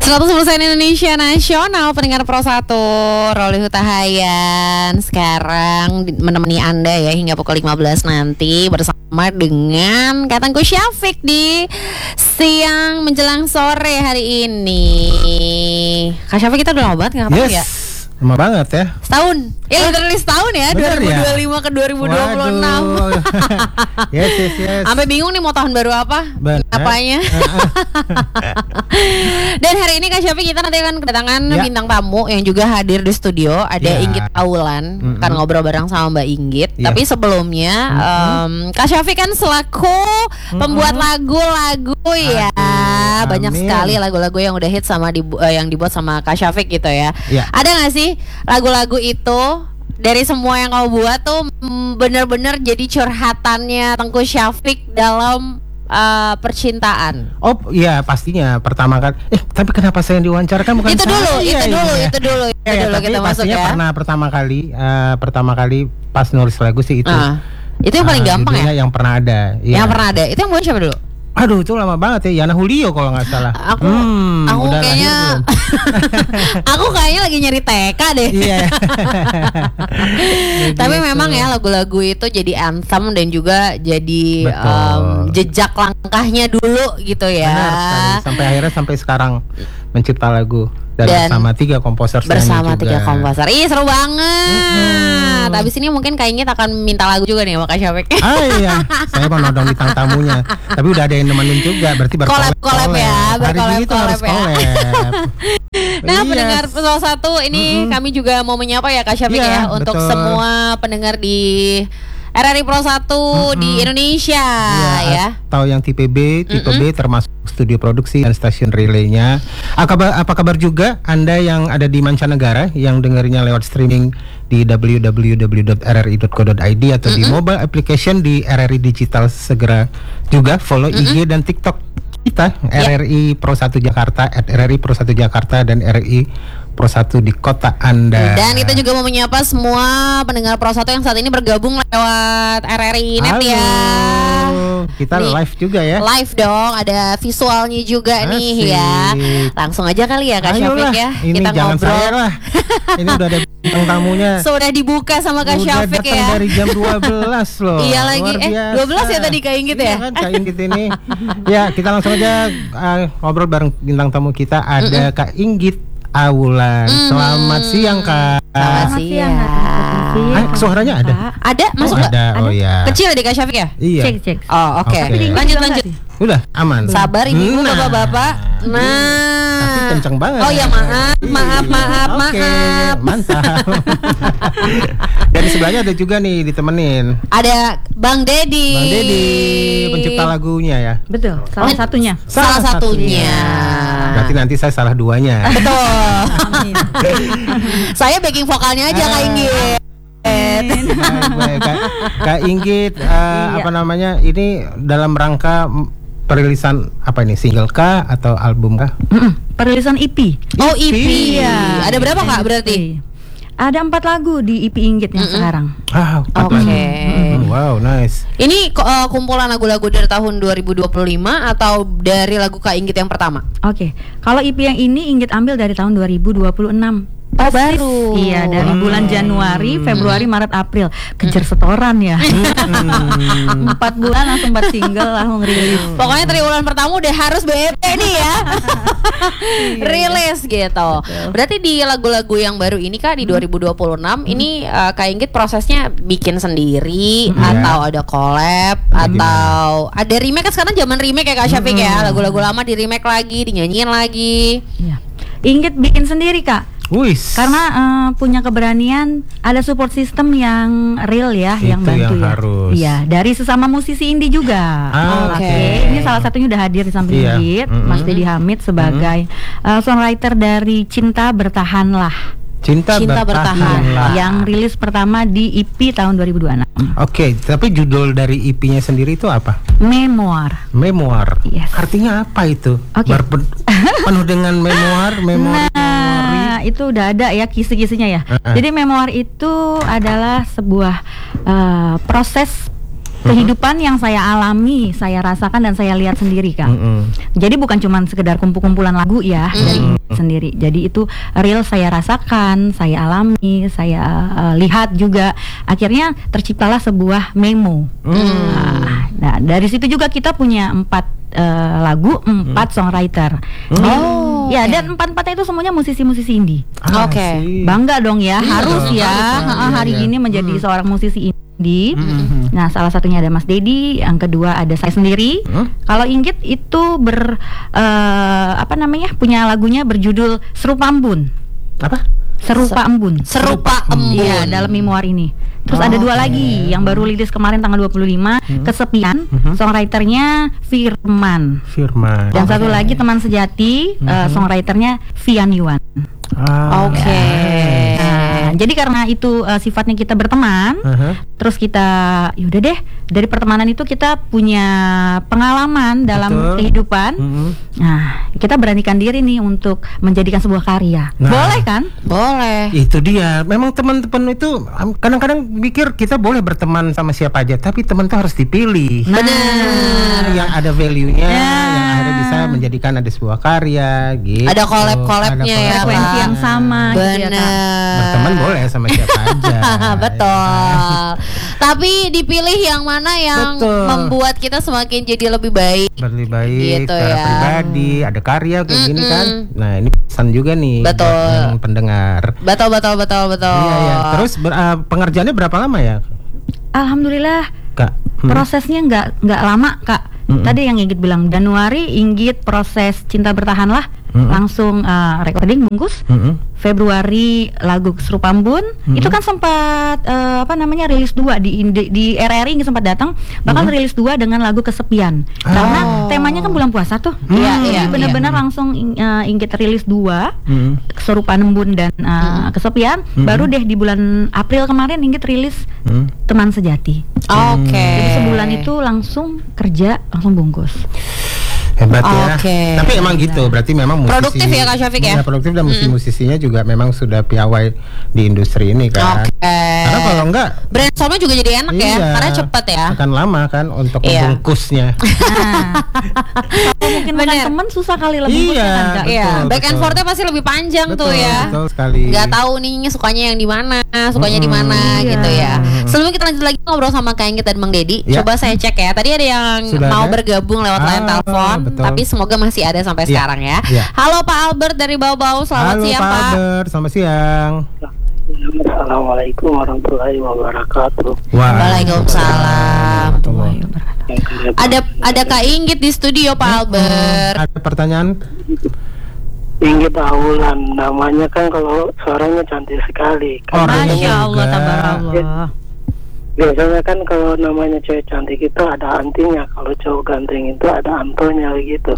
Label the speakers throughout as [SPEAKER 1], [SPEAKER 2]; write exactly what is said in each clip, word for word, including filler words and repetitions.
[SPEAKER 1] seratus persen Indonesia Nasional, pendengar Pro satu, Rolly Hutahayan sekarang menemani Anda ya hingga pukul lima belas nanti bersama dengan Katangku Syafiq di siang menjelang sore hari ini. Kak Syafiq, kita udah lama banget gak ngapain
[SPEAKER 2] yes.
[SPEAKER 1] ya?
[SPEAKER 2] Lama banget ya.
[SPEAKER 1] Setahun. Ya literally setahun ya.
[SPEAKER 2] Bener
[SPEAKER 1] dua ribu dua puluh lima ya? Ke dua ribu dua puluh enam.
[SPEAKER 2] Yes yes yes.
[SPEAKER 1] Sampai bingung nih mau tahun baru apa?
[SPEAKER 2] Bener.
[SPEAKER 1] Apanya? Dan hari ini Kak Syafiq, kita nanti akan kedatangan ya. bintang tamu yang juga hadir di studio. Ada ya. Inggit Aulan. Mm-hmm. Akan ngobrol bareng sama Mbak Inggit. Ya. Tapi sebelumnya mm-hmm. um, Kak Syafiq kan selaku mm-hmm. pembuat lagu-lagu ya. Aduh, banyak amin. sekali lagu-lagu yang udah hit sama dibu- uh, yang dibuat sama Kak Syafiq gitu ya. ya. Ada nggak sih lagu-lagu itu dari semua yang kamu buat tuh bener-bener jadi curhatannya Tengku Syafiq dalam uh, percintaan?
[SPEAKER 2] Oh iya pastinya. Pertama kan eh tapi kenapa saya yang diwawancarkan bukan
[SPEAKER 1] itu
[SPEAKER 2] saya?
[SPEAKER 1] dulu,
[SPEAKER 2] iya,
[SPEAKER 1] itu,
[SPEAKER 2] iya,
[SPEAKER 1] dulu
[SPEAKER 2] iya.
[SPEAKER 1] itu dulu itu
[SPEAKER 2] ya,
[SPEAKER 1] dulu
[SPEAKER 2] tapi
[SPEAKER 1] kita masuk ya.
[SPEAKER 2] Pernah pertama kali uh, pertama kali pas nulis lagu sih itu.
[SPEAKER 1] Uh, itu yang paling uh, gampang ya?
[SPEAKER 2] Yang pernah ada.
[SPEAKER 1] Yang
[SPEAKER 2] ya.
[SPEAKER 1] pernah ada. Itu yang buat siapa dulu?
[SPEAKER 2] Aduh itu lama banget ya, Yana Julio kalau nggak salah.
[SPEAKER 1] Aku,
[SPEAKER 2] hmm,
[SPEAKER 1] aku kayaknya, aku kayaknya lagi nyari T K deh. Iya. Tapi gitu. Memang ya lagu-lagu itu jadi anthem dan juga jadi um, jejak langkahnya dulu gitu ya.
[SPEAKER 2] Benar, sampai akhirnya sampai sekarang mencipta lagu. Dan, dan bersama tiga komposer
[SPEAKER 1] bersama
[SPEAKER 2] juga.
[SPEAKER 1] tiga komposer. Ih seru banget. Mm-hmm. Habis ini mungkin Kak Inggit akan minta lagu juga nih sama Kak Syafiq.
[SPEAKER 2] Ah iya, saya mau nodong bintang tamunya. Tapi udah ada yang nemenin juga, berarti berkolab.
[SPEAKER 1] Kolab ya,
[SPEAKER 2] berkolab itu harus
[SPEAKER 1] ya. Nah,
[SPEAKER 2] yes.
[SPEAKER 1] pendengar Pro satu ini mm-hmm. kami juga mau menyapa ya Kak Syafiq
[SPEAKER 2] yeah,
[SPEAKER 1] ya untuk
[SPEAKER 2] betul.
[SPEAKER 1] semua pendengar di R R I Pro satu mm-hmm. di Indonesia ya, ya.
[SPEAKER 2] Atau yang tipe B, tipe mm-hmm. B termasuk studio produksi dan stasiun relaynya. Apa kabar, apa kabar juga Anda yang ada di mancanegara yang dengarnya lewat streaming di w w w dot r r i dot co dot i d atau mm-hmm. di mobile application di R R I Digital. Segera juga follow mm-hmm. I G dan TikTok kita yeah. R R I Pro satu Jakarta at R R I Pro satu Jakarta dan R R I Pro satu di kota Anda.
[SPEAKER 1] Dan kita juga mau menyapa semua pendengar Pro satu yang saat ini bergabung lewat R R I Net. Halo. Ya.
[SPEAKER 2] Kita nih, live juga ya.
[SPEAKER 1] Live dong, ada visualnya juga Asik. Nih ya. Langsung aja kali ya Kak Syafiq ya.
[SPEAKER 2] Ini
[SPEAKER 1] kita
[SPEAKER 2] jangan
[SPEAKER 1] ngobrol.
[SPEAKER 2] Saya lah. Ini udah ada bintang tamunya.
[SPEAKER 1] Sudah dibuka sama Kak Syafiq ya.
[SPEAKER 2] Dari jam dua belas loh.
[SPEAKER 1] Iya lagi. Eh dua belas ya tadi Kak Inggit ya.
[SPEAKER 2] Iya kan Kak Inggit ini. Ya kita langsung aja uh, ngobrol bareng bintang tamu kita. Ada Mm-mm. Kak Inggit Aulan. Mm. Selamat siang Kak.
[SPEAKER 1] Selamat siang.
[SPEAKER 2] Ah, suaranya ada?
[SPEAKER 1] Ada, masuk
[SPEAKER 2] nggak? Oh, ada, oh ya.
[SPEAKER 1] Kecil ya di Kak Syafiq ya?
[SPEAKER 2] Iya.
[SPEAKER 1] Cek, cek. Oh oke. Okay. Okay. Lanjut, lanjut.
[SPEAKER 2] Udah aman.
[SPEAKER 1] Sabar ibu nah. bapak-bapak. Nah.
[SPEAKER 2] Tapi kenceng banget.
[SPEAKER 1] Oh ya maaf, maaf, maaf,
[SPEAKER 2] Oke,
[SPEAKER 1] maaf.
[SPEAKER 2] Mantap. Dan di sebelahnya ada juga nih ditemenin.
[SPEAKER 1] Ada Bang Dedi.
[SPEAKER 2] Bang Dedi, pencipta lagunya ya.
[SPEAKER 3] Betul. Salah oh, satunya.
[SPEAKER 1] Salah, salah satunya. satunya.
[SPEAKER 2] Berarti nanti saya salah duanya.
[SPEAKER 1] Betul. Saya backing vokalnya aja Kak Inggit.
[SPEAKER 2] Baik, baik. Kak, Kak Inggit, uh, iya. apa namanya? Ini dalam rangka perilisan apa ini? Single kah atau album kah?
[SPEAKER 3] Perilisan E P.
[SPEAKER 1] Oh E P.
[SPEAKER 3] Ya.
[SPEAKER 1] Ada berapa Kak berarti?
[SPEAKER 3] Ada empat lagu di E P Inggit yang mm-hmm. sekarang.
[SPEAKER 2] Ah,
[SPEAKER 1] oke. Okay.
[SPEAKER 2] Mm, wow, nice.
[SPEAKER 1] Ini uh, kumpulan lagu-lagu dari tahun dua ribu dua puluh lima atau dari lagu Kak Inggit yang pertama?
[SPEAKER 3] Oke. Okay. Kalau E P yang ini Inggit ambil dari tahun dua ribu dua puluh enam.
[SPEAKER 1] Oh baru.
[SPEAKER 3] Iya dari hmm. bulan Januari, Februari, Maret, April. Kejar setoran ya. Empat bulan langsung empat single langsung rilis.
[SPEAKER 1] Pokoknya triwulan pertama udah harus B E P nih ya. Rilis gitu. Betul. Berarti di lagu-lagu yang baru ini Kak di dua ribu dua puluh enam hmm. ini uh, Kak Inggit prosesnya bikin sendiri hmm. atau ada collab hmm. atau hmm. ada remake kan sekarang zaman remake ya Kak Syafiq hmm. ya. Lagu-lagu lama di remake lagi, dinyanyiin lagi.
[SPEAKER 3] Iya. Inggit bikin sendiri Kak.
[SPEAKER 2] Wis.
[SPEAKER 3] Karena uh, punya keberanian, ada support system yang real ya,
[SPEAKER 2] itu
[SPEAKER 3] yang bantu
[SPEAKER 2] yang
[SPEAKER 3] ya.
[SPEAKER 2] Harus.
[SPEAKER 3] Iya, dari sesama musisi indie juga.
[SPEAKER 2] Ah,
[SPEAKER 3] Oke,
[SPEAKER 2] okay.
[SPEAKER 3] okay. Ini salah satunya udah hadir di samping
[SPEAKER 2] iya.
[SPEAKER 3] Inggit,
[SPEAKER 2] mm-hmm.
[SPEAKER 3] Mas Dedi Hamid sebagai mm-hmm. uh, songwriter dari Cinta Bertahanlah.
[SPEAKER 2] Cinta,
[SPEAKER 1] Cinta Bertahanlah
[SPEAKER 3] yang rilis pertama di E P tahun dua ribu dua puluh enam.
[SPEAKER 2] Oke, okay, tapi judul dari E P-nya sendiri itu apa?
[SPEAKER 3] Memoir.
[SPEAKER 2] Memoir.
[SPEAKER 3] Yes.
[SPEAKER 2] Artinya apa itu?
[SPEAKER 3] Okay.
[SPEAKER 2] Berpe- penuh dengan memoir, memori.
[SPEAKER 3] Nah, itu udah ada ya kisi-kisinya ya. Uh-uh. Jadi memoir itu adalah sebuah uh, proses kehidupan yang saya alami, saya rasakan dan saya lihat sendiri, Kak.
[SPEAKER 2] Mm-mm.
[SPEAKER 3] Jadi bukan cuma sekedar kumpul-kumpulan lagu ya
[SPEAKER 1] Mm.
[SPEAKER 3] dari sendiri. Jadi itu real saya rasakan, saya alami, saya uh, lihat juga. Akhirnya terciptalah sebuah memo. Nah, nah, dari situ juga kita punya empat uh, lagu, empat songwriter.
[SPEAKER 1] Oh,
[SPEAKER 3] Ya,
[SPEAKER 1] oke.
[SPEAKER 3] dan empat-empatnya itu semuanya musisi-musisi indie.
[SPEAKER 2] Ah,
[SPEAKER 1] Oke.
[SPEAKER 2] sih.
[SPEAKER 3] Bangga dong ya,
[SPEAKER 2] Iya
[SPEAKER 3] harus
[SPEAKER 2] dong,
[SPEAKER 3] ya
[SPEAKER 2] harus dong.
[SPEAKER 3] ha, hari
[SPEAKER 2] Iya,
[SPEAKER 3] ini
[SPEAKER 2] iya.
[SPEAKER 3] menjadi
[SPEAKER 2] Mm.
[SPEAKER 3] seorang musisi indie.
[SPEAKER 2] Mhm.
[SPEAKER 3] Nah, salah satunya ada Mas Dedi, yang kedua ada saya sendiri.
[SPEAKER 2] Hmm?
[SPEAKER 3] Kalau Inggit itu ber eh, apa namanya? Punya lagunya berjudul Serupa Embun.
[SPEAKER 2] Apa?
[SPEAKER 3] Serupa Embun.
[SPEAKER 1] Serupa embun.
[SPEAKER 3] Iya, dalam memoir ini. Terus
[SPEAKER 2] Oh,
[SPEAKER 3] ada dua
[SPEAKER 2] oke.
[SPEAKER 3] lagi yang baru rilis kemarin tanggal dua puluh lima, Kesepian.
[SPEAKER 2] Mhm.
[SPEAKER 3] Songwriternya Firman.
[SPEAKER 2] Firman.
[SPEAKER 3] Dan satu lagi teman sejati, eh, songwriternya Vian Yuan.
[SPEAKER 2] Ah.
[SPEAKER 1] Oke.
[SPEAKER 3] Nah, jadi karena itu eh, sifatnya kita berteman,
[SPEAKER 2] Aha.
[SPEAKER 3] terus kita yaudah deh, dari pertemanan itu kita punya pengalaman dalam
[SPEAKER 2] Betul.
[SPEAKER 3] kehidupan.
[SPEAKER 2] Mhm.
[SPEAKER 3] Nah, kita beranikan diri nih untuk menjadikan sebuah karya.
[SPEAKER 2] Nah.
[SPEAKER 3] Boleh kan?
[SPEAKER 1] Boleh.
[SPEAKER 2] Itu dia. Memang teman-teman itu um, kadang-kadang pikir kita boleh berteman sama siapa aja, tapi teman tuh harus dipilih.
[SPEAKER 1] Benar.
[SPEAKER 2] Yang ada value-nya,
[SPEAKER 3] Ya.
[SPEAKER 2] yang akhirnya bisa menjadikan ada sebuah karya gitu.
[SPEAKER 1] Ada collab-collabnya
[SPEAKER 2] Ada
[SPEAKER 1] ya,
[SPEAKER 3] Frekuensi
[SPEAKER 1] Kak.
[SPEAKER 3] yang sama gitu ya, Kak.
[SPEAKER 1] Benar.
[SPEAKER 2] Berteman boleh sama siapa aja.
[SPEAKER 1] Betul. Tapi dipilih yang mana yang
[SPEAKER 2] Betul.
[SPEAKER 1] membuat kita semakin jadi lebih baik.
[SPEAKER 2] Lebih baik
[SPEAKER 1] Gitu
[SPEAKER 2] secara
[SPEAKER 1] ya.
[SPEAKER 2] pribadi, ada karya kayak gini
[SPEAKER 1] Mm-mm.
[SPEAKER 2] kan. Nah, ini pesan juga nih
[SPEAKER 1] Betul.
[SPEAKER 2] buat yang pendengar.
[SPEAKER 1] Betul betul betul betul.
[SPEAKER 2] Iya ya. Terus ber- uh, pengerjaannya berapa lama ya,
[SPEAKER 3] Alhamdulillah
[SPEAKER 2] Kak? Hmm.
[SPEAKER 3] prosesnya nggak nggak lama, Kak.
[SPEAKER 2] Mm-mm.
[SPEAKER 3] Tadi yang Inggit bilang Januari, Inggit proses Cinta Bertahanlah,
[SPEAKER 2] Mm-mm.
[SPEAKER 3] langsung uh, recording bungkus.
[SPEAKER 2] Mm-mm.
[SPEAKER 3] Februari lagu Serupa Embun,
[SPEAKER 2] Mm-mm.
[SPEAKER 3] itu kan sempat eh, apa namanya rilis dua di di, di R R I sempat datang, bahkan
[SPEAKER 2] Mm-mm.
[SPEAKER 3] rilis dua dengan lagu Kesepian.
[SPEAKER 2] Oh.
[SPEAKER 3] Karena temanya kan bulan puasa tuh.
[SPEAKER 1] Iya,
[SPEAKER 3] Jadi
[SPEAKER 1] iya,
[SPEAKER 3] benar-benar langsung uh, Inggit rilis dua,
[SPEAKER 2] Mm-mm.
[SPEAKER 3] Serupa Embun dan uh, Kesepian.
[SPEAKER 2] Mm-mm.
[SPEAKER 3] Baru deh di bulan April kemarin Inggit rilis
[SPEAKER 2] Mm.
[SPEAKER 3] Teman Sejati.
[SPEAKER 1] Oke.
[SPEAKER 3] Jadi sebulan itu langsung kerja, langsung bungkus.
[SPEAKER 2] Hebat ya.
[SPEAKER 1] Oke.
[SPEAKER 2] Tapi emang gitu, berarti memang musisi
[SPEAKER 1] Produktif ya, Kak Syafiq ya?
[SPEAKER 2] Iya, produktif dan musisi-musisinya juga memang sudah piawai di industri ini kan.
[SPEAKER 1] Oke.
[SPEAKER 2] Karena kalau enggak
[SPEAKER 1] brainstormnya juga jadi enak ya,
[SPEAKER 2] iya,
[SPEAKER 1] karena cepat ya.
[SPEAKER 2] akan lama kan untuk
[SPEAKER 1] Iya.
[SPEAKER 2] membungkusnya.
[SPEAKER 3] Nah, kalau mungkin bukan
[SPEAKER 1] Bener.
[SPEAKER 3] teman susah kali lebih
[SPEAKER 2] Iya,
[SPEAKER 3] kan, Kak?
[SPEAKER 1] Iya,
[SPEAKER 2] Betul,
[SPEAKER 1] back and
[SPEAKER 2] betul.
[SPEAKER 1] forthnya pasti lebih panjang tuh
[SPEAKER 2] Betul,
[SPEAKER 1] ya.
[SPEAKER 2] betul sekali.
[SPEAKER 1] Nggak tahu nih sukanya yang di mana, sukanya di mana
[SPEAKER 3] Iya.
[SPEAKER 1] gitu ya. Sebelum kita lanjut lagi ngobrol sama Kak Inggit dan Bang Dedi,
[SPEAKER 2] Ya.
[SPEAKER 1] coba saya cek ya. Tadi ada yang
[SPEAKER 2] Sudah
[SPEAKER 1] mau
[SPEAKER 2] ada?
[SPEAKER 1] bergabung lewat line
[SPEAKER 2] Ah,
[SPEAKER 1] telepon,
[SPEAKER 2] betul.
[SPEAKER 1] tapi semoga masih ada sampai
[SPEAKER 2] Ya.
[SPEAKER 1] sekarang ya.
[SPEAKER 2] Ya.
[SPEAKER 1] Halo Pak Albert dari Bau-Bau, selamat
[SPEAKER 2] Halo
[SPEAKER 1] siang
[SPEAKER 2] Pak
[SPEAKER 1] Pak.
[SPEAKER 2] Albert, selamat siang.
[SPEAKER 4] Assalamualaikum warahmatullahi wabarakatuh.
[SPEAKER 1] Waalaikumsalam.
[SPEAKER 2] Warahmatullahi
[SPEAKER 1] Ada ada Kak Inggit di studio Pak Albert.
[SPEAKER 2] Ada pertanyaan?
[SPEAKER 4] Inggit Aulan, namanya kan kalau suaranya cantik sekali. Kan
[SPEAKER 2] Orangnya
[SPEAKER 3] Masya Allah,
[SPEAKER 2] juga.
[SPEAKER 3] tabarakallah.
[SPEAKER 4] biasanya kan kalau namanya cewek cantik itu ada antinya, kalau cowok ganteng itu ada antonya gitu.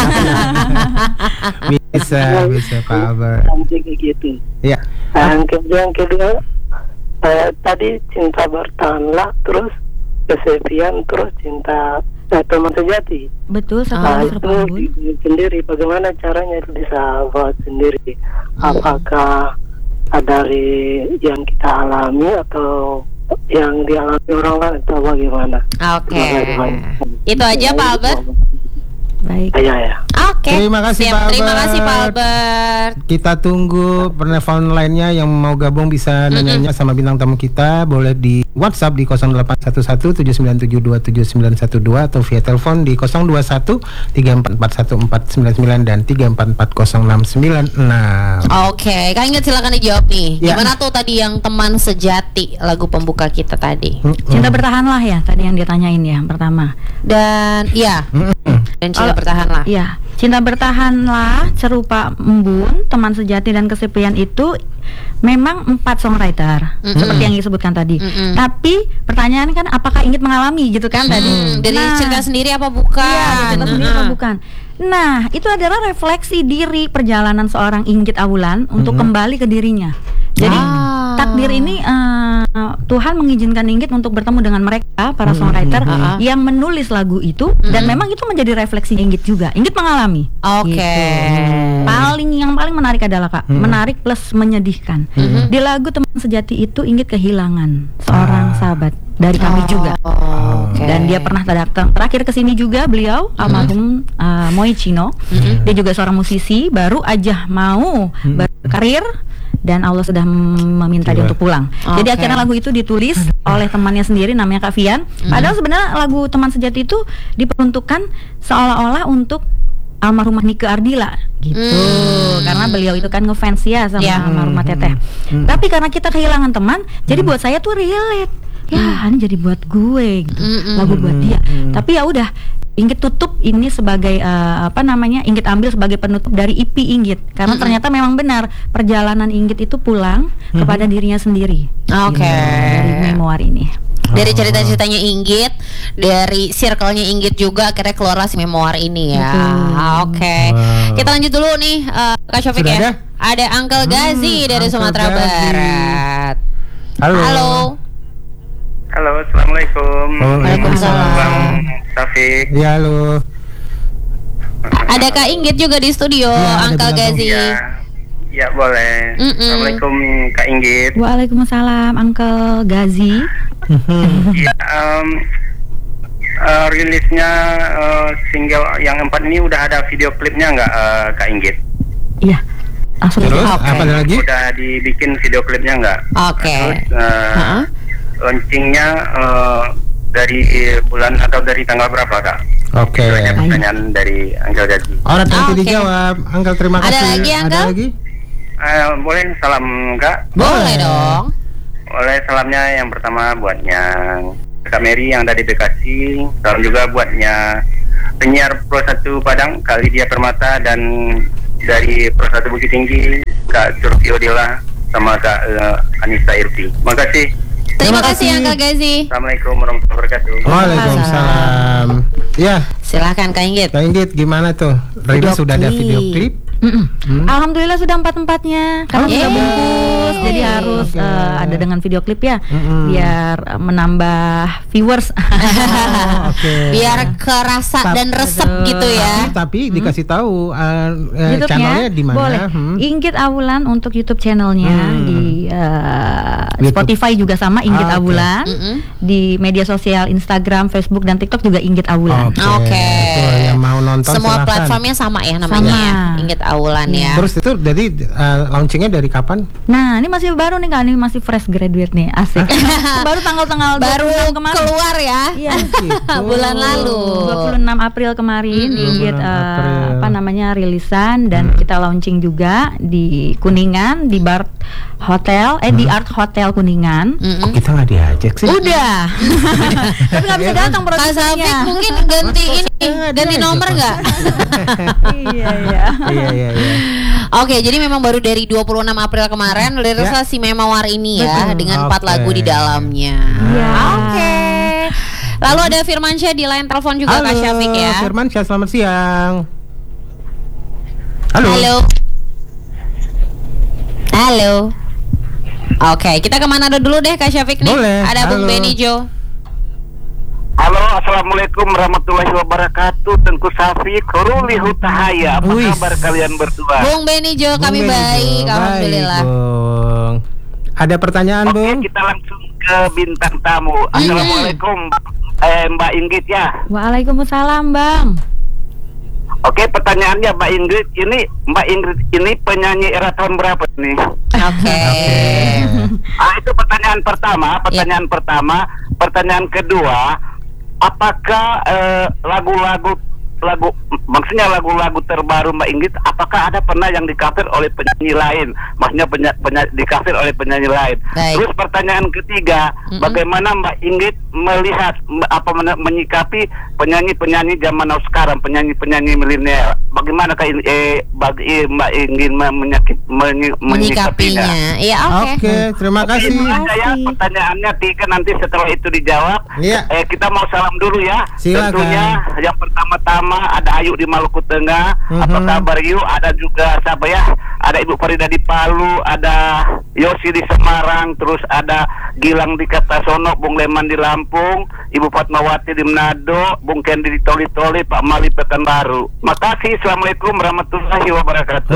[SPEAKER 2] Bisa, bisa Pak Albert.
[SPEAKER 4] Cantik gitu.
[SPEAKER 2] Ya.
[SPEAKER 4] Yang kedua, yang kedua eh, tadi Cinta Bertahanlah, terus Kesepian, terus Cinta eh, Teman Sejati.
[SPEAKER 3] Betul,
[SPEAKER 4] Nah,
[SPEAKER 3] setelah
[SPEAKER 4] itu
[SPEAKER 3] Serupa Embun.
[SPEAKER 4] di- sendiri bagaimana caranya itu bisa buat sendiri? Apakah dari yang kita alami atau yang dialami orang lain atau bagaimana?
[SPEAKER 1] Oke.
[SPEAKER 4] Terima kasih.
[SPEAKER 1] Itu aja Pak Albert.
[SPEAKER 3] Baik.
[SPEAKER 4] Iya ya.
[SPEAKER 1] Oke.
[SPEAKER 2] Terima kasih,
[SPEAKER 1] Siap.
[SPEAKER 2] Pak
[SPEAKER 1] Terima
[SPEAKER 2] Albert.
[SPEAKER 1] kasih Pak Albert.
[SPEAKER 2] Kita tunggu penelpon lainnya yang mau gabung bisa nanya sama bintang tamu kita. Boleh di WhatsApp di nol delapan satu satu tujuh sembilan tujuh dua tujuh sembilan satu dua atau via telepon di nol dua satu tiga empat empat satu empat sembilan sembilan dan tiga empat empat nol enam sembilan enam.
[SPEAKER 1] Oke, Kak Inggit silakan dijawab nih.
[SPEAKER 2] Ya.
[SPEAKER 1] Gimana tuh tadi yang Teman Sejati, lagu pembuka kita tadi?
[SPEAKER 3] Cinta Bertahanlah ya, tadi yang dia tanyain ya, yang pertama.
[SPEAKER 1] Dan iya, dan Cinta
[SPEAKER 3] Kalau-
[SPEAKER 1] Bertahanlah.
[SPEAKER 3] Iya, Cinta Bertahanlah, Serupa Embun, Teman Sejati dan Kesepian itu memang empat songwriter,
[SPEAKER 1] Mm-mm.
[SPEAKER 3] seperti yang disebutkan tadi.
[SPEAKER 1] Mm-mm.
[SPEAKER 3] Tapi pertanyaan kan apakah Inggit mengalami gitu kan tadi?
[SPEAKER 1] Hmm, dari
[SPEAKER 3] Nah,
[SPEAKER 1] cerita sendiri apa bukan?
[SPEAKER 3] Iya, cerita sendiri apa
[SPEAKER 1] Heeh.
[SPEAKER 3] bukan. Nah, itu adalah refleksi diri perjalanan seorang Inggit Awulan untuk kembali ke dirinya. Jadi
[SPEAKER 1] Ah.
[SPEAKER 3] takdir ini eh, Tuhan mengizinkan Inggit untuk bertemu dengan mereka para songwriter
[SPEAKER 1] Hmm.
[SPEAKER 3] yang menulis lagu itu, dan memang itu menjadi refleksi Inggit juga. Inggit mengalami.
[SPEAKER 1] Oke.
[SPEAKER 3] Gitu. Paling yang paling menarik adalah Kak, menarik plus menyedihkan. Di lagu Teman Sejati itu Inggit kehilangan seorang
[SPEAKER 2] Ah.
[SPEAKER 3] sahabat. dari kami juga.
[SPEAKER 1] Oh, okay.
[SPEAKER 3] Dan dia pernah datang terakhir ke sini juga beliau mm-hmm. almarhum uh, Moe Chino. Mm-hmm. Dia juga seorang musisi, baru aja mau mm-hmm. berkarir dan Allah sudah meminta dia untuk pulang. Okay. Jadi akhirnya lagu itu ditulis oleh temannya sendiri namanya Kak Fian. Mm-hmm. Padahal sebenarnya lagu Teman Sejati itu diperuntukkan seolah-olah untuk almarhumah Nike Ardila gitu. Mm. Karena beliau itu kan ngefans ya sama yeah. almarhumah Teteh. Mm. Tapi karena kita kehilangan teman, mm. jadi buat saya tuh relate. Ya, mm. ini jadi buat gue gitu. Mm-mm. Lagu buat dia. Mm. Tapi ya udah, Inggit tutup ini sebagai uh, apa namanya? Inggit ambil sebagai penutup dari I P Inggit. Karena mm-hmm. ternyata memang benar perjalanan Inggit itu pulang mm-hmm. kepada dirinya sendiri.
[SPEAKER 1] Oke. Okay.
[SPEAKER 3] Dari memoir ini.
[SPEAKER 1] Dari cerita-ceritanya Inggit, dari circle-nya Inggit juga akhirnya keluarlah si memoir ini ya. Oke. Okay. Wow. Kita lanjut dulu nih uh, Kak Syafiq ya. Ada, ada Uncle Gazi hmm, dari Uncle Sumatera Gazi. Barat.
[SPEAKER 2] Halo.
[SPEAKER 1] Halo.
[SPEAKER 5] Halo, assalamualaikum.
[SPEAKER 1] Waalaikumsalam.
[SPEAKER 5] Bang Syafiq.
[SPEAKER 2] Ya, halo.
[SPEAKER 1] Ada Kak Inggit juga di studio, ya, Uncle Gazi.
[SPEAKER 5] Ya, ya boleh. Mm-mm. Assalamualaikum Kak Inggit.
[SPEAKER 3] Waalaikumsalam Uncle Gazi.
[SPEAKER 5] Ya, um, uh, rilisnya uh, single yang empat ini udah ada video klipnya nggak uh, Kak Inggit?
[SPEAKER 3] Iya.
[SPEAKER 2] Terus okay. apa lagi?
[SPEAKER 5] Udah dibikin video klipnya nggak?
[SPEAKER 1] Oke. Okay.
[SPEAKER 5] Terus uh, uh-huh. launchingnya uh, dari bulan atau dari tanggal berapa Kak?
[SPEAKER 2] Oke. Okay.
[SPEAKER 5] Pertanyaan dari Uncle Gazi.
[SPEAKER 2] Orang nanti okay. dijawab. Uncle terima kasih.
[SPEAKER 1] Ada lagi Uncle?
[SPEAKER 2] Ada lagi?
[SPEAKER 5] Uh, boleh salam Kak?
[SPEAKER 1] Boleh dong.
[SPEAKER 5] Oleh salamnya yang pertama buatnya Kak Mary yang ada di Bekasi, salam juga buatnya penyiar Pro satu Padang Kali Dia Permata, dan dari Pro satu Bukit Tinggi Kak Surfi Odila sama Kak uh, Anissa Irfi. Terima kasih.
[SPEAKER 1] Terima kasih Uncle Gazi.
[SPEAKER 5] Assalamualaikum warahmatullahi wabarakatuh.
[SPEAKER 2] Waalaikumsalam. Ya,
[SPEAKER 1] silahkan Kak Inggit.
[SPEAKER 2] Kak Inggit gimana tuh? Rilis sudah ada video klip?
[SPEAKER 3] Hmm. Alhamdulillah sudah empat-empatnya karena
[SPEAKER 2] oh,
[SPEAKER 3] sudah bungkus, jadi harus okay. uh, ada dengan video klip ya, mm-hmm. biar uh, menambah viewers,
[SPEAKER 2] oh, okay.
[SPEAKER 1] biar kerasa Tap, dan resep aduh. gitu ya.
[SPEAKER 2] Tapi, tapi hmm. dikasih tahu uh, uh, channelnya di mana?
[SPEAKER 3] Boleh. Hmm. Inggit Awulan untuk YouTube channelnya, hmm. di uh, Spotify juga sama Inggit ah, Awulan, okay. mm-hmm. di media sosial Instagram, Facebook dan TikTok juga Inggit Awulan.
[SPEAKER 2] Oke.
[SPEAKER 3] Okay.
[SPEAKER 2] Okay. Yang mau nonton
[SPEAKER 1] semua
[SPEAKER 2] silahkan.
[SPEAKER 1] Platformnya sama ya namanya. Sama. Inggit Awulan ya.
[SPEAKER 2] Terus itu jadi uh, launchingnya dari kapan?
[SPEAKER 3] Nah, ini masih baru nih Kak, ini masih fresh graduate nih, asik. Baru tanggal-tanggal
[SPEAKER 1] baru kemarin keluar ya.
[SPEAKER 3] Iya.
[SPEAKER 1] Gitu. Bulan lalu.
[SPEAKER 3] dua puluh enam April kemarin mm-hmm. Inggit uh, apa namanya rilisan dan mm. kita launching juga di Kuningan di Bar Hotel eh mm. di Art Hotel Kuningan.
[SPEAKER 2] Mm-hmm. Kok kita nggak diajak sih?
[SPEAKER 3] Udah. Tapi nggak bisa datang produsernya.
[SPEAKER 1] Mungkin ganti ini, ganti nomor nggak?
[SPEAKER 3] Iya iya.
[SPEAKER 2] Iya iya iya.
[SPEAKER 1] Oke, jadi memang baru dari dua puluh enam April kemarin rilislah ya. si Memoir ini ya. Betul. Dengan empat okay. lagu di dalamnya.
[SPEAKER 3] Ya.
[SPEAKER 1] Oke. Okay. Lalu ada Firmansyah di line telepon juga. Halo, Kak Syafiq ya.
[SPEAKER 2] Firmansyah, selamat siang. Halo.
[SPEAKER 1] Halo. Halo. Oke, okay, kita kemana dulu deh Kak Syafiq nih?
[SPEAKER 2] Boleh.
[SPEAKER 1] Ada
[SPEAKER 2] Halo.
[SPEAKER 1] Bung Benny Jo.
[SPEAKER 5] Halo, assalamualaikum warahmatullahi wabarakatuh. Tengku Syafiq, Ruli Hutahaya. Apa Uish. kabar kalian berdua?
[SPEAKER 1] Bung Benny Jo, kami Bung baik, Jo. Alhamdulillah. Baik,
[SPEAKER 2] Bung. Ada pertanyaan,
[SPEAKER 5] Oke,
[SPEAKER 2] Bung?
[SPEAKER 5] kita langsung ke bintang tamu. Assalamualaikum, eh, Mbak Inggit ya.
[SPEAKER 3] Waalaikumsalam, Bang.
[SPEAKER 5] Oke, pertanyaannya Mbak Inggit, ini Mbak Inggit ini penyanyi era tahun berapa nih?
[SPEAKER 1] Oke. Okay.
[SPEAKER 5] Ah, itu pertanyaan pertama. Pertanyaan yeah. pertama. Pertanyaan kedua. Apakah eh, lagu-lagu lagu maksudnya lagu-lagu terbaru Mbak Inggit apakah ada pernah yang di-cover oleh penyanyi lain? Maksudnya penya, penya, di-cover oleh penyanyi lain. Baik. Terus pertanyaan ketiga, mm-hmm. bagaimana Mbak Inggit melihat apa men- menyikapi penyanyi-penyanyi zaman now sekarang, penyanyi-penyanyi milenial? Bagaimana kayak eh, bagi Mbak Inggit menyakit, menyi,
[SPEAKER 1] menyikapinya? Iya, oke. Okay.
[SPEAKER 2] Oke, terima
[SPEAKER 5] Oke,
[SPEAKER 2] kasih.
[SPEAKER 5] Itu aja ya pertanyaannya tiga, nanti setelah itu dijawab.
[SPEAKER 2] Iya.
[SPEAKER 5] Eh, kita mau salam dulu ya.
[SPEAKER 2] Silakan.
[SPEAKER 5] Tentunya yang pertama-tama ada Ayu di Maluku Tengah, mm-hmm. apa kabar Yu? Ada juga siapa ya? Ada Ibu Farida di Palu, ada Yosi di Semarang, terus ada Gilang di Kertasono, Bung Leman di Lampung, Ibu Fatmawati di Manado, Bung Kendi di Toli-Toli, Pak Mali Pekanbaru. Makasih, assalamualaikum warahmatullahi wabarakatuh.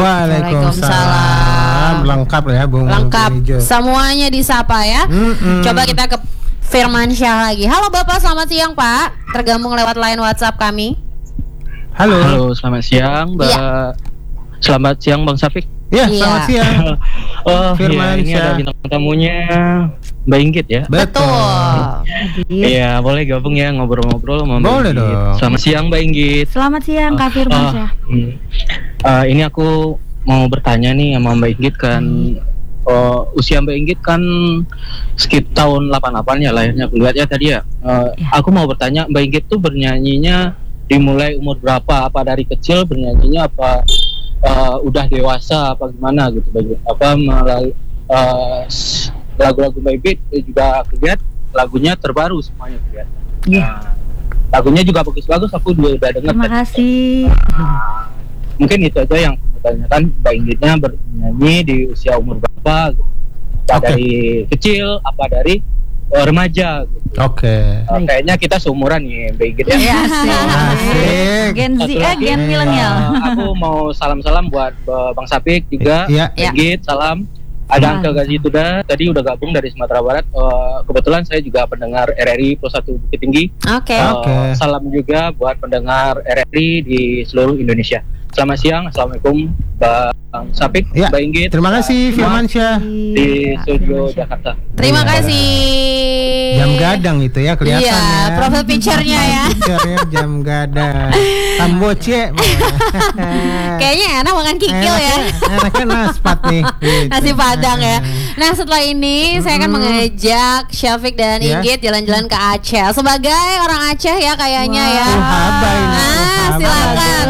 [SPEAKER 2] Waalaikumsalam. Lengkap ya, Bung.
[SPEAKER 1] Lengkap. Semuanya disapa ya. Mm-mm. Coba kita ke Firmansyah lagi. Halo Bapak, selamat siang Pak. Tergabung lewat line WhatsApp kami.
[SPEAKER 2] Halo.
[SPEAKER 6] Halo, selamat siang Mbak.
[SPEAKER 1] Iya.
[SPEAKER 6] Selamat siang Bang Sapik.
[SPEAKER 2] Ya,
[SPEAKER 1] Iya.
[SPEAKER 2] selamat siang.
[SPEAKER 6] Oh,
[SPEAKER 2] Firman
[SPEAKER 6] iya, ini
[SPEAKER 2] Syah.
[SPEAKER 6] ada bintang tamunya Mbak Inggit ya.
[SPEAKER 1] Betul.
[SPEAKER 6] Iya, boleh gabung ya ngobrol-ngobrol sama Mbak
[SPEAKER 2] Boleh
[SPEAKER 6] Inggit.
[SPEAKER 2] dong.
[SPEAKER 6] Selamat siang Mbak Inggit.
[SPEAKER 3] Selamat siang Kak Firman Syah.
[SPEAKER 6] hmm. Uh, ini aku mau bertanya nih sama Mbak Inggit kan. Oh, usia Mbak Inggit kan sekitar tahun delapan puluh delapan ya lahirnya aku lihat ya tadi ya. Uh,
[SPEAKER 3] Ya.
[SPEAKER 6] Aku mau bertanya Mbak Inggit tuh bernyanyinya dimulai umur berapa? Apa dari kecil bernyanyinya apa uh, udah dewasa apa gimana gitu Mbak Inggit? Apa melalui uh, s- lagu-lagu Mbak Inggit juga aku lihat lagunya terbaru semuanya aku lihat.
[SPEAKER 3] Iya.
[SPEAKER 6] Nah, lagunya juga bagus-bagus aku juga udah dengar.
[SPEAKER 3] Terima
[SPEAKER 6] tadi.
[SPEAKER 3] kasih.
[SPEAKER 6] Mungkin itu aja yang aku tanyakan. Mbak Inggitnya bernyanyi di usia umur berapa? Apa
[SPEAKER 2] Oke.
[SPEAKER 6] dari kecil? Apa dari uh, remaja? Gitu.
[SPEAKER 2] Oke.
[SPEAKER 6] Uh, kayaknya kita seumuran nih Mbak Inggit ya.
[SPEAKER 3] Iya,
[SPEAKER 2] Asik.
[SPEAKER 3] Gen Z
[SPEAKER 6] Satu
[SPEAKER 3] eh
[SPEAKER 6] lagi,
[SPEAKER 3] Gen
[SPEAKER 2] Iya.
[SPEAKER 3] milenial.
[SPEAKER 6] uh, aku mau salam-salam buat uh, Bang Sapik juga.
[SPEAKER 2] Iya.
[SPEAKER 6] Mbak Inggit, salam. Ada Angka Gazi Tuda, tadi udah gabung dari Sumatera Barat. Uh, kebetulan saya juga pendengar R R I Pro satu Bukit Tinggi.
[SPEAKER 1] Oke.
[SPEAKER 6] Uh,
[SPEAKER 2] Oke.
[SPEAKER 6] Salam juga buat pendengar R R I di seluruh Indonesia. Selamat siang, assalamualaikum Bang Sapik,
[SPEAKER 2] Ya,
[SPEAKER 6] Mbak Inggit.
[SPEAKER 2] Terima kasih Firman Syah.
[SPEAKER 6] Di
[SPEAKER 3] Kak
[SPEAKER 6] studio
[SPEAKER 3] Firman Syah.
[SPEAKER 6] Jakarta.
[SPEAKER 1] Terima
[SPEAKER 2] Iya.
[SPEAKER 1] kasih.
[SPEAKER 2] Jam gadang itu ya kelihatan
[SPEAKER 1] Iya,
[SPEAKER 2] ya.
[SPEAKER 1] profile picture-nya ya.
[SPEAKER 2] Picture-nya jam gadang. Tamboce.
[SPEAKER 1] Kayaknya enak makan kikil ya.
[SPEAKER 2] Enaknya naspat nih. Gitu.
[SPEAKER 1] Nasi Padang ya. Nah setelah ini saya akan mengajak Syafiq dan
[SPEAKER 2] Ya.
[SPEAKER 1] Inggit jalan-jalan ke Aceh. Sebagai orang Aceh ya kayaknya ya.
[SPEAKER 2] Uhaba ini.
[SPEAKER 1] Nah
[SPEAKER 2] Uhaba.
[SPEAKER 1] silakan.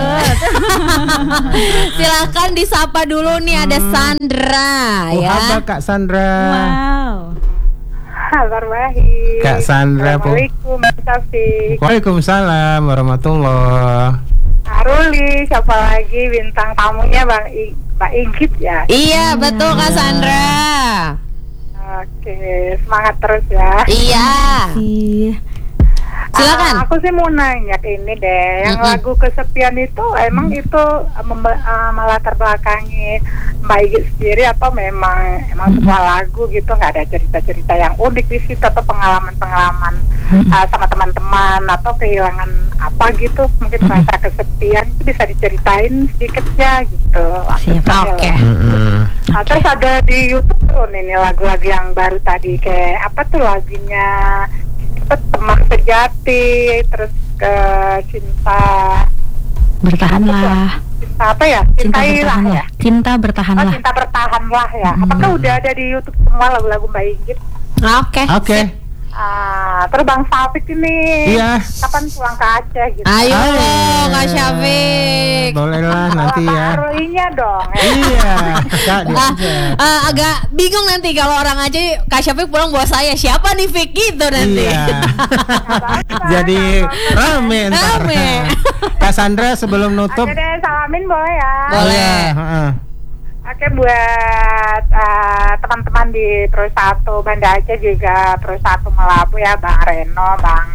[SPEAKER 1] Silakan disapa dulu nih ada Sandra ya.
[SPEAKER 2] Uhaba Kak Sandra.
[SPEAKER 3] Wow.
[SPEAKER 4] Kabar baik.
[SPEAKER 2] Kak Sandra, Bu.
[SPEAKER 4] Assalamualaikum Mas Taufik.
[SPEAKER 2] Waalaikumsalam warahmatullah.
[SPEAKER 4] Aruli, siapa lagi bintang tamunya Bang I, Mbak Inggit ya?
[SPEAKER 1] Iya betul Kak Sandra.
[SPEAKER 4] Oke, semangat terus ya.
[SPEAKER 1] Iya.
[SPEAKER 3] Ih,
[SPEAKER 1] Silakan.
[SPEAKER 4] Ah, aku sih mau nanya ke ini deh, yang
[SPEAKER 1] Mm-mm.
[SPEAKER 4] lagu Kesepian itu emang itu uh, membe- uh, melatar belakangi Mbak Inggit sendiri apa memang emang sebuah lagu gitu, nggak ada cerita-cerita yang unik di situ atau pengalaman-pengalaman uh, sama teman-teman atau kehilangan apa gitu, mungkin merasa kesepian itu bisa diceritain sedikit ya gitu.
[SPEAKER 3] Siap.
[SPEAKER 1] Oke.
[SPEAKER 2] Mm-mm.
[SPEAKER 4] Nah, terus ada di YouTube tuh nih lagu-lagu yang baru tadi kayak apa tuh lagunya apa, Teman Sejati, terus ke Cinta
[SPEAKER 3] bertahanlah.
[SPEAKER 4] Cinta apa ya?
[SPEAKER 3] Cinta
[SPEAKER 4] Cintailah
[SPEAKER 3] bertahanlah.
[SPEAKER 4] ya.
[SPEAKER 3] Cinta
[SPEAKER 4] Oh,
[SPEAKER 3] bertahanlah.
[SPEAKER 4] Cinta Bertahanlah ya. Apakah udah ada di YouTube semua lagu-lagu Mbak Inggit?
[SPEAKER 1] Oke.
[SPEAKER 2] Oke.
[SPEAKER 4] Ah, terus Bang Sapik ini
[SPEAKER 2] Iya.
[SPEAKER 4] kapan pulang ke Aceh gitu?
[SPEAKER 1] Ayo
[SPEAKER 2] Ayo.
[SPEAKER 1] dong Kak Syafiq.
[SPEAKER 2] Boleh lah nanti ya.
[SPEAKER 4] Arlinya dong. Ya.
[SPEAKER 2] Iya, Kak
[SPEAKER 1] Ah,
[SPEAKER 2] diajak.
[SPEAKER 1] ah, agak bingung nanti kalau orang aja Kak Syafiq pulang bawa saya siapa nih Fik gitu nanti.
[SPEAKER 2] Iya.
[SPEAKER 4] Apa-apa,
[SPEAKER 2] Jadi
[SPEAKER 4] nggak apa-apa.
[SPEAKER 2] rame ntar.
[SPEAKER 1] Rame.
[SPEAKER 2] Kak Sandra sebelum nutup.
[SPEAKER 4] Oke deh, salamin boleh ya.
[SPEAKER 1] Boleh.
[SPEAKER 2] Iya, heeh.
[SPEAKER 4] Oke, buat uh, teman-teman di Pro satu Banda Aceh juga Pro satu Melabu ya, Bang Reno, Bang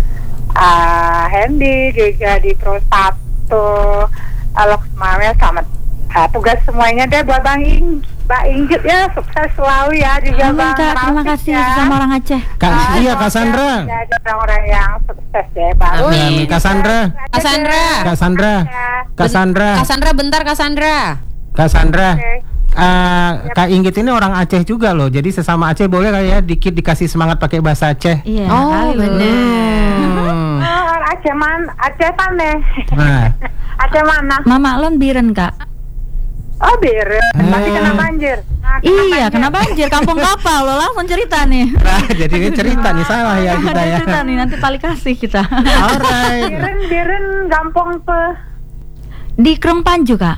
[SPEAKER 4] uh, Hendy juga di Pro satu uh, Loksmawe, selamat uh, tugas semuanya deh buat Bang Ing, Mbak Inggit ya, sukses selalu ya juga
[SPEAKER 3] Amin,
[SPEAKER 4] Bang
[SPEAKER 3] Kak, terima
[SPEAKER 4] Rafiq
[SPEAKER 3] kasih
[SPEAKER 4] ya.
[SPEAKER 3] sama orang Aceh.
[SPEAKER 2] Kak,
[SPEAKER 4] Ah,
[SPEAKER 2] iya Kak
[SPEAKER 4] semoga
[SPEAKER 2] Sandra.
[SPEAKER 4] Jadi orang-orang yang sukses ya, Bang.
[SPEAKER 1] Amin.
[SPEAKER 2] Amin. Kak Sandra.
[SPEAKER 1] Kak Sandra.
[SPEAKER 2] Kak Sandra. Kak Sandra.
[SPEAKER 1] Kak Sandra bentar Kak Sandra.
[SPEAKER 2] Kak Sandra.
[SPEAKER 4] Oke.
[SPEAKER 2] Eh, Kak Inggit ini orang Aceh juga loh. Jadi sesama Aceh boleh kali ya dikit dikasih semangat pakai bahasa Aceh.
[SPEAKER 3] Iya.
[SPEAKER 1] Oh
[SPEAKER 3] kali.
[SPEAKER 1] benar.
[SPEAKER 2] Hmm.
[SPEAKER 4] Oh, orang Aceh man, Aceh mana?
[SPEAKER 2] Nah.
[SPEAKER 4] Aceh mana?
[SPEAKER 3] Mama Lon biren Kak.
[SPEAKER 4] Oh, biru. Tapi
[SPEAKER 2] Eh.
[SPEAKER 4] kena banjir. Nah,
[SPEAKER 3] Iya, kena banjir kampung kapal lo langsung cerita nih.
[SPEAKER 2] Nah, jadi ini cerita nih salah ya kita ya.
[SPEAKER 3] Cerita nih nanti tali kasih kita.
[SPEAKER 2] Alright.
[SPEAKER 4] Biren, biren, gampang pe.
[SPEAKER 3] Di Krempanju Kak.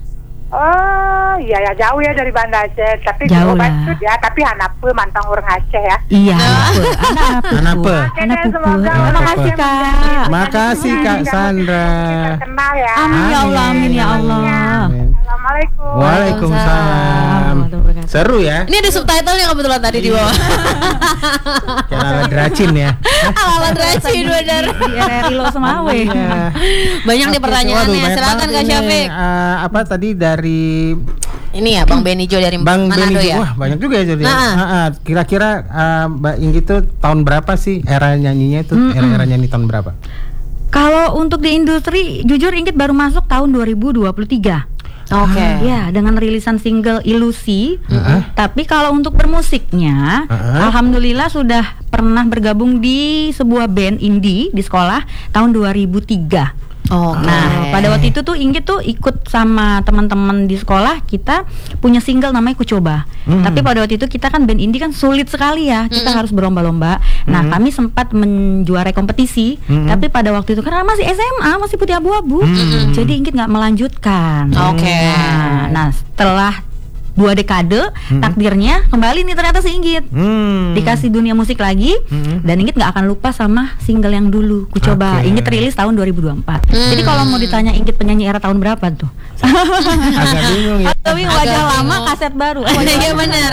[SPEAKER 4] Oh, iya ya jauh ya dari Banda Aceh. Tapi
[SPEAKER 3] Jauh
[SPEAKER 4] jauh
[SPEAKER 3] lah.
[SPEAKER 4] banget ya. Tapi hanape mantang orang Aceh ya.
[SPEAKER 3] Iya, anak apa? Anak apa?
[SPEAKER 2] Anak apa?
[SPEAKER 4] Oke
[SPEAKER 3] Anak
[SPEAKER 4] deh,
[SPEAKER 3] pupu.
[SPEAKER 4] semoga
[SPEAKER 3] Terima
[SPEAKER 2] orang
[SPEAKER 3] kasih
[SPEAKER 2] Aceh
[SPEAKER 3] Kak.
[SPEAKER 2] Makasih Kak Sandra.
[SPEAKER 4] Kita kenal ya.
[SPEAKER 3] Amin ya Allah, amin ya Allah.
[SPEAKER 2] Amin.
[SPEAKER 4] Assalamualaikum.
[SPEAKER 2] Waalaikumsalam. Seru ya.
[SPEAKER 1] Ini ada subtitlenya kebetulan tadi di bawah.
[SPEAKER 2] Kayak ala Dracin ya.
[SPEAKER 1] Alat racin bener.
[SPEAKER 3] Di R R I lo Semawe.
[SPEAKER 2] Iya.
[SPEAKER 1] Banyak nih
[SPEAKER 2] Oke,
[SPEAKER 1] pertanyaannya.
[SPEAKER 2] waduh, banyak
[SPEAKER 1] Silakan
[SPEAKER 2] banget
[SPEAKER 1] Kak
[SPEAKER 2] ini.
[SPEAKER 1] Syafiq.
[SPEAKER 2] Eh, apa tadi dari
[SPEAKER 1] ini ya Bang Benijo dari
[SPEAKER 2] Bang
[SPEAKER 1] Manado
[SPEAKER 2] Benijo,
[SPEAKER 1] ya.
[SPEAKER 2] wah banyak juga ya jadi.
[SPEAKER 1] Nah.
[SPEAKER 2] Nah, ah, kira-kira uh, Mbak Inggit tuh tahun berapa sih era nyanyinya itu?
[SPEAKER 3] Mm-mm.
[SPEAKER 2] Era-era nyanyi tahun berapa?
[SPEAKER 3] Kalau untuk di industri, jujur Inggit baru masuk tahun dua ribu dua puluh tiga.
[SPEAKER 1] Oke.
[SPEAKER 3] Ya, dengan rilisan single Ilusi.
[SPEAKER 2] Uh-huh.
[SPEAKER 3] Tapi kalau untuk bermusiknya,
[SPEAKER 2] Uh-huh.
[SPEAKER 3] alhamdulillah sudah pernah bergabung di sebuah band indie di sekolah tahun dua ribu tiga.
[SPEAKER 1] Oh,
[SPEAKER 3] Nah, pada waktu itu tuh Inggit tuh ikut sama teman-teman di sekolah, kita punya single namanya Ku Coba.
[SPEAKER 2] Hmm.
[SPEAKER 3] Tapi pada waktu itu kita kan band indie kan sulit sekali ya, kita
[SPEAKER 1] Hmm.
[SPEAKER 3] harus berlomba-lomba. Nah, kami sempat menjuarai kompetisi,
[SPEAKER 2] Hmm.
[SPEAKER 3] tapi pada waktu itu karena masih S M A, masih putih abu-abu,
[SPEAKER 2] Hmm.
[SPEAKER 3] jadi Inggit nggak melanjutkan.
[SPEAKER 1] Oke.
[SPEAKER 3] Nah, nah, setelah dua dekade, takdirnya kembali nih ternyata si Inggit.
[SPEAKER 2] Hmm.
[SPEAKER 3] Dikasih dunia musik lagi,
[SPEAKER 2] Hmm.
[SPEAKER 3] dan Inggit nggak akan lupa sama single yang dulu Ku Coba.
[SPEAKER 2] Oke.
[SPEAKER 3] Inggit rilis tahun dua ribu dua puluh empat.
[SPEAKER 1] Hmm.
[SPEAKER 3] Jadi kalau mau ditanya Inggit penyanyi era tahun berapa tuh?
[SPEAKER 2] Agak bingung ya.
[SPEAKER 3] Tapi
[SPEAKER 1] Agak
[SPEAKER 3] wajah
[SPEAKER 1] bingung.
[SPEAKER 3] lama, kaset baru.
[SPEAKER 1] Iya benar.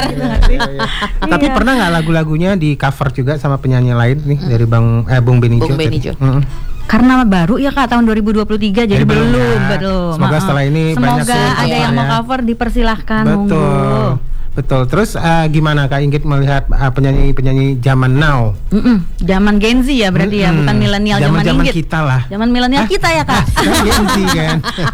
[SPEAKER 2] Tapi
[SPEAKER 3] Iya.
[SPEAKER 2] pernah nggak lagu-lagunya di cover juga sama penyanyi lain nih dari Bang eh Bung Benijo?
[SPEAKER 1] Bung
[SPEAKER 2] tadi?
[SPEAKER 1] Benijo.
[SPEAKER 2] Mm-mm.
[SPEAKER 3] Karena baru ya Kak tahun dua ribu dua puluh tiga, jadi,
[SPEAKER 2] Jadi belum
[SPEAKER 3] belum,
[SPEAKER 2] ya.
[SPEAKER 3] belum.
[SPEAKER 2] Semoga
[SPEAKER 3] Ma-ma.
[SPEAKER 2] setelah ini banyak
[SPEAKER 3] Semoga
[SPEAKER 2] sih
[SPEAKER 3] ada yang mau
[SPEAKER 2] covernya.
[SPEAKER 3] cover dipersilahkan.
[SPEAKER 2] Betul.
[SPEAKER 3] monggo.
[SPEAKER 2] Betul. Terus uh, gimana Kak Inggit melihat uh, penyanyi-penyanyi zaman now?
[SPEAKER 3] Mm-mm. Zaman Gen Z ya berarti ya,
[SPEAKER 2] Mm-mm.
[SPEAKER 3] bukan milenial zaman
[SPEAKER 2] Zaman-zaman
[SPEAKER 3] Inggit.
[SPEAKER 2] kita lah.
[SPEAKER 3] Zaman milenial kita ya Kak.
[SPEAKER 2] Kan Gen Z kan.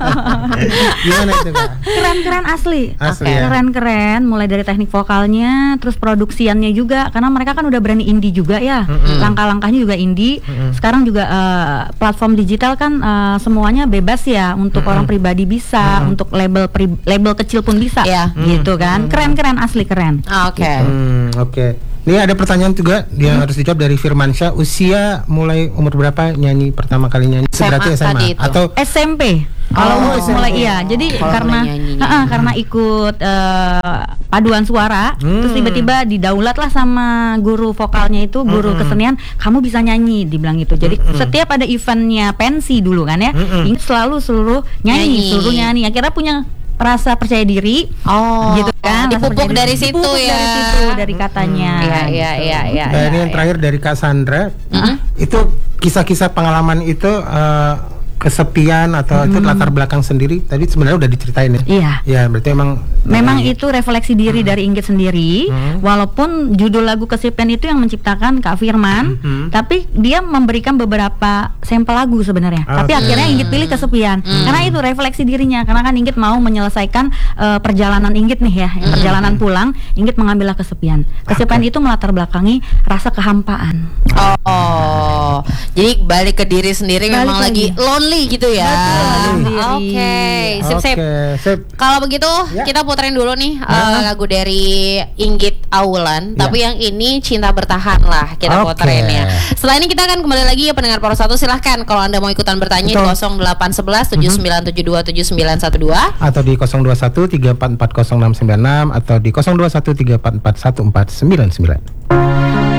[SPEAKER 2] Gimana itu Kak?
[SPEAKER 3] Keren-keren asli.
[SPEAKER 2] Asli
[SPEAKER 3] Oke.
[SPEAKER 2] ya?
[SPEAKER 3] Keren-keren, mulai dari teknik vokalnya, terus produksiannya juga, karena mereka kan udah berani indie juga ya.
[SPEAKER 2] Mm-mm.
[SPEAKER 3] Langkah-langkahnya juga indie.
[SPEAKER 2] Mm-mm.
[SPEAKER 3] Sekarang juga eh, platform digital kan eh, semuanya bebas ya, untuk
[SPEAKER 2] Mm-mm.
[SPEAKER 3] orang pribadi bisa,
[SPEAKER 2] Mm-mm.
[SPEAKER 3] untuk label pri- label kecil pun bisa.
[SPEAKER 1] Iya.
[SPEAKER 3] Gitu kan. Keren-keren asli keren.
[SPEAKER 1] Oke.
[SPEAKER 2] Hmm, oke. Ini ada pertanyaan juga yang harus dijawab dari Firmansyah. Usia mulai umur berapa nyanyi pertama kali nyanyi? Itu
[SPEAKER 1] S M A
[SPEAKER 2] berarti S M A
[SPEAKER 1] tadi itu.
[SPEAKER 2] atau
[SPEAKER 3] S M P. Kalau
[SPEAKER 2] Oh,
[SPEAKER 3] mau
[SPEAKER 2] S M P.
[SPEAKER 3] mulai iya, jadi
[SPEAKER 1] Kalau
[SPEAKER 3] karena
[SPEAKER 1] mulai nyanyi.
[SPEAKER 3] Ha-ha, karena ikut eh, paduan suara,
[SPEAKER 2] Hmm.
[SPEAKER 3] terus tiba-tiba didaulat lah sama guru vokalnya itu, guru
[SPEAKER 2] Hmm.
[SPEAKER 3] kesenian, kamu bisa nyanyi, dibilang gitu. Jadi
[SPEAKER 2] Hmm.
[SPEAKER 3] setiap ada eventnya pensi dulu kan ya,
[SPEAKER 2] Hmm.
[SPEAKER 3] ini selalu seluruh
[SPEAKER 1] Nyanyi.
[SPEAKER 3] nyanyi, seluruh nyanyi. Akhirnya punya rasa percaya diri.
[SPEAKER 1] Oh,
[SPEAKER 3] Gitu kan, rasa
[SPEAKER 1] dipupuk
[SPEAKER 3] percaya
[SPEAKER 1] dari
[SPEAKER 3] diri.
[SPEAKER 1] situ
[SPEAKER 3] Dipupuk
[SPEAKER 1] ya.
[SPEAKER 3] dari situ, dari katanya.
[SPEAKER 1] Iya, iya,
[SPEAKER 3] gitu.
[SPEAKER 1] iya, iya.
[SPEAKER 2] Nah, ini
[SPEAKER 1] iya,
[SPEAKER 2] yang
[SPEAKER 1] iya.
[SPEAKER 2] terakhir dari Kak Sandra.
[SPEAKER 1] Mm-mm.
[SPEAKER 2] Itu kisah-kisah pengalaman itu eh, kesepian atau itu latar belakang sendiri. Tadi sebenarnya udah diceritain ya.
[SPEAKER 3] Iya.
[SPEAKER 2] Ya, berarti emang
[SPEAKER 3] Memang
[SPEAKER 2] dari-
[SPEAKER 3] itu refleksi diri dari Inggit sendiri.
[SPEAKER 2] Hmm.
[SPEAKER 3] Walaupun judul lagu Kesepian itu yang menciptakan Kak Firman,
[SPEAKER 2] Hmm.
[SPEAKER 3] tapi dia memberikan beberapa sampel lagu sebenarnya.
[SPEAKER 2] Ah,
[SPEAKER 3] Tapi
[SPEAKER 2] oke.
[SPEAKER 3] akhirnya Inggit pilih Kesepian. Karena itu refleksi dirinya. Karena kan Inggit mau menyelesaikan eh, perjalanan Inggit nih ya, yang perjalanan pulang, Inggit mengambillah kesepian. Kesepian itu melatar belakangi rasa kehampaan.
[SPEAKER 1] Oh, jadi balik ke diri sendiri
[SPEAKER 3] Balik
[SPEAKER 1] memang lagi
[SPEAKER 3] lagi.
[SPEAKER 1] lonely gitu ya.
[SPEAKER 3] Betul,
[SPEAKER 1] Oke,
[SPEAKER 3] sendiri.
[SPEAKER 1] sip sip.
[SPEAKER 2] Oke, sip.
[SPEAKER 1] Kalau begitu
[SPEAKER 2] Ya.
[SPEAKER 1] kita puterin dulu nih eh,
[SPEAKER 2] Ah.
[SPEAKER 1] lagu dari Inggit Aulan,
[SPEAKER 2] Ya.
[SPEAKER 1] tapi yang ini Cinta Bertahan lah kita
[SPEAKER 2] Oke.
[SPEAKER 1] puterin ya. Setelah ini kita akan kembali lagi ya pendengar Poros satu, silahkan kalau Anda mau ikutan bertanya di
[SPEAKER 2] Betul.
[SPEAKER 1] nol delapan satu satu tujuh sembilan tujuh dua tujuh sembilan satu dua.
[SPEAKER 2] Atau di nol dua satu tiga empat empat nol enam sembilan enam atau di nol dua satu tiga empat empat satu empat sembilan sembilan.